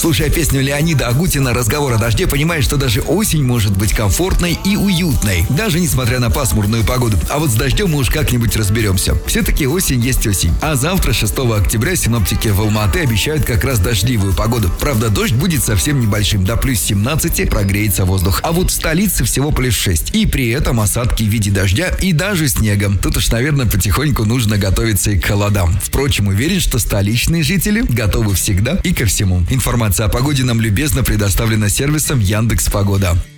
Слушая песню Леонида Агутина «Разговор о дожде», понимаешь, что даже осень может быть комфортной и уютной, даже несмотря на пасмурную погоду. А вот с дождем мы уж как-нибудь разберемся. Все-таки осень есть осень. А завтра, 6 октября, синоптики в Алма-Ате обещают как раз дождливую погоду. Правда, дождь будет совсем небольшим, до плюс 17 прогреется воздух. А вот в столице всего плюс 6. И при этом осадки в виде дождя и даже снегом. Тут уж, наверное, потихоньку нужно готовиться и к холодам. Впрочем, уверен, что столичные жители готовы всегда и ко всему. Информация о погоде нам любезно предоставлена сервисом Яндекс.Погода.